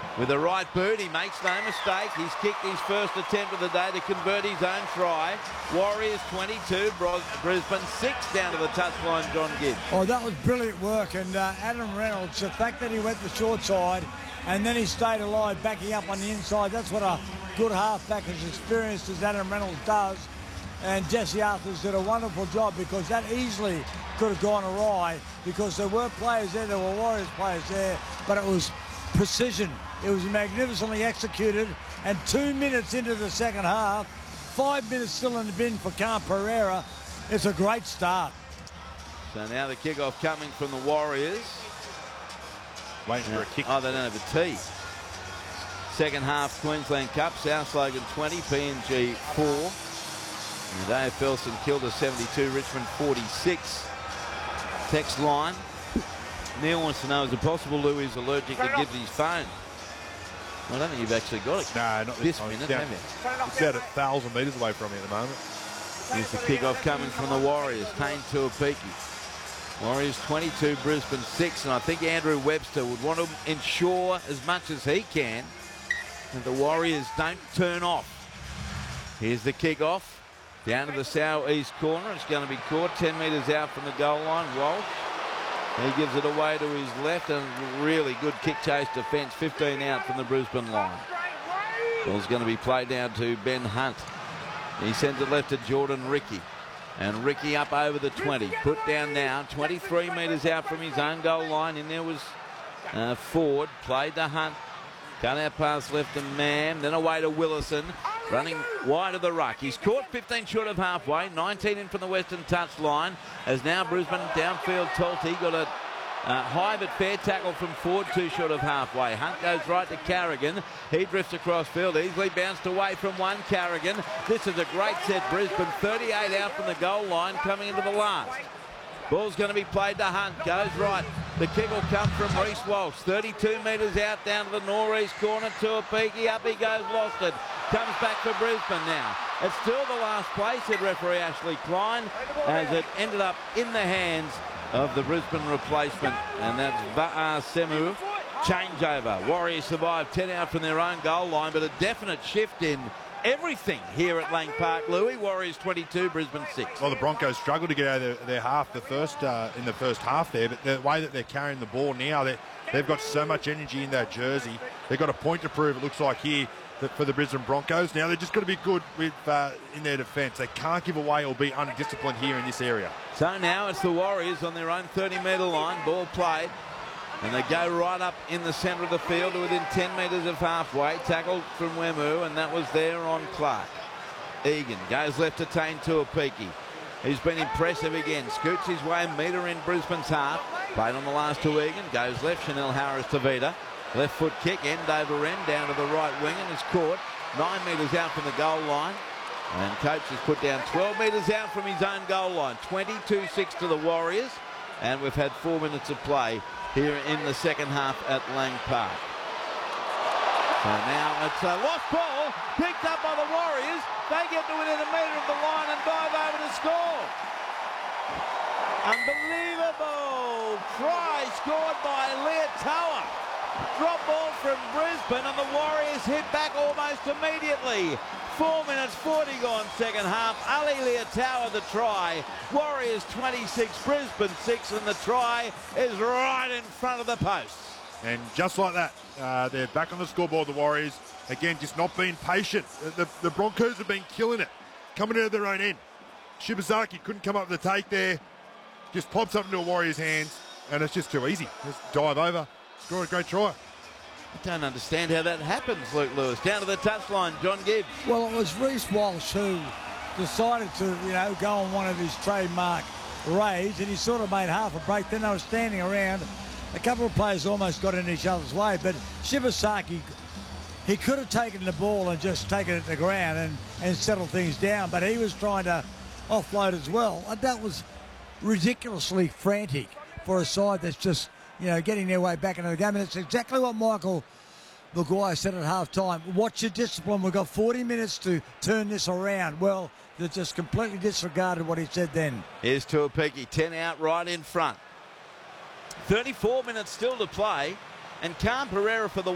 With the right boot, he makes no mistake. He's kicked his first attempt of the day to convert his own try. Warriors 22, Brisbane 6 down to the touchline, John Gibbs. Oh, that was brilliant work. And Adam Reynolds, the fact that he went the short side and then he stayed alive, backing up on the inside, that's what a good halfback as experienced as Adam Reynolds does. And Jesse Arthurs did a wonderful job, because that easily could have gone awry, because there were players there were Warriors players there, but it was precision. It was magnificently executed, and 2 minutes into the second half, 5 minutes still in the bin for Cam Pereira. It's a great start. So now the kickoff coming from the Warriors. Waiting for a kick. Oh, they don't have a tee. Second half Queensland Cup, South Logan 20, PNG 4. And Dave Felson killed a 72, Richmond 46. Text line. Neil wants to know, is it possible Louis is allergic to Gibbsy's phone? I don't think you've actually got it. No, not this time. minute, It's have you? It's about 1,000 metres away from me at the moment. Here's the kickoff coming from the Warriors. Tane Tuapiki. Warriors 22, Brisbane 6. And I think Andrew Webster would want to ensure as much as he can that the Warriors don't turn off. Here's the kickoff. Down to the southeast corner. It's going to be caught 10 metres out from the goal line. Walsh. He gives it away to his left, and really good kick chase defence. 15 out from the Brisbane line. Ball's going to be played down to Ben Hunt. He sends it left to Jordan Ricky. And Ricky up over the 20. Put down now. 23 metres out from his own goal line. In there was Ford. Played to Hunt. Cut out pass left to Mam. Then away to Willison. Running wide of the ruck. He's caught 15 short of halfway. 19 in from the western touchline. As now Brisbane downfield. Tolte got a high but fair tackle from Ford, 2 short of halfway. Hunt goes right to Carrigan. He drifts across field. Easily bounced away from one. Carrigan. This is a great set. Brisbane 38 out from the goal line coming into the last. Ball's going to be played to Hunt. Goes right. The kick will come from Reece Walsh. 32 metres out down to the northeast corner. Tuapiki. Up he goes. Lost it. Comes back for Brisbane now. It's still the last play, said referee Ashley Klein, as it ended up in the hands of the Brisbane replacement. And that's Va'a Semu. Changeover. Warriors survive 10 out from their own goal line, but a definite shift in everything here at Lang Park, Louis. Warriors 22, Brisbane 6. Well, the Broncos struggled to get out of their half in the first half there, but the way that they're carrying the ball now, they've got so much energy in that jersey. They've got a point to prove, it looks like here, for the Brisbane Broncos. Now they're just got to be good with in their defence. They can't give away or be undisciplined here in this area. So now it's the Warriors on their own 30-metre line. Ball played. And they go right up in the centre of the field to within 10 metres of halfway. Tackled from Wemu, and that was there on Clark. Egan goes left to Tane Tuapiki. He's been impressive again. Scoots his way a metre in Brisbane's half. Played on the last to Egan. Goes left. Chanel Harris to Vida. Left foot kick, end over end, down to the right wing, and is caught 9 metres out from the goal line. And Coates has put down 12 metres out from his own goal line. 22-6 to the Warriors. And we've had 4 minutes of play here in the second half at Lang Park. So now it's a lost ball, picked up by the Warriors. They get to within a metre of the line and dive over to score. Unbelievable try scored by Leotawa. Drop ball from Brisbane, and the Warriors hit back almost immediately. 4 minutes 40 gone second half. Ali Leotawa the try. Warriors 26, Brisbane 6, and the try is right in front of the posts. And just like that, they're back on the scoreboard, the Warriors. Again, just not being patient. The Broncos have been killing it, coming out of their own end. Shibazaki couldn't come up with the take there. Just pops up into a Warriors' hands, and it's just too easy. Just dive over, score a great try. I don't understand how that happens, Luke Lewis. Down to the touchline, John Gibbs. Well, it was Reece Walsh who decided to, go on one of his trademark raids, and he sort of made half a break. Then they were standing around. A couple of players almost got in each other's way, but Shibazaki, he could have taken the ball and just taken it to the ground and settled things down, but he was trying to offload as well. And that was ridiculously frantic for a side that's just getting their way back into the game. And it's exactly what Michael Maguire said at half-time. Watch your discipline. We've got 40 minutes to turn this around. Well, they just completely disregarded what he said then. Here's Tuapiki, 10 out right in front. 34 minutes still to play. And Cam Pereira for the